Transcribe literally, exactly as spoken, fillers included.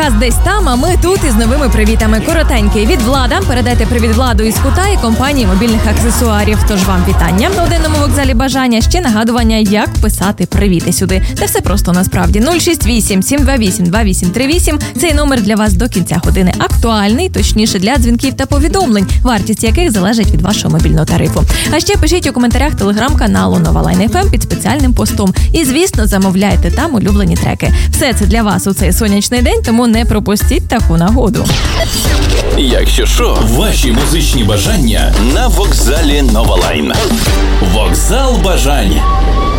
подкаст «Десь там», а ми тут із новими привітами. Коротенький від Влада. Передайте привіт Владу із Кута і компанії мобільних аксесуарів. Тож вам вітання. На годинному вокзалі бажання. Ще нагадування, як писати привіти сюди. Та все просто насправді. нуль шість вісім сім два вісім два вісім три вісім. Цей номер для вас до кінця години актуальний, точніше для дзвінків та повідомлень, вартість яких залежить від вашого мобільного тарифу. А ще пишіть у коментарях телеграм-каналу Нова Лайн еф ем під спеціальним постом. І, звісно, замовляйте там улюблені треки. Все це для вас у цей сонячний день, тому не пропустіть таку нагоду. Якщо що, ваші музичні бажання на вокзалі Нова Лайн. Вокзал бажань.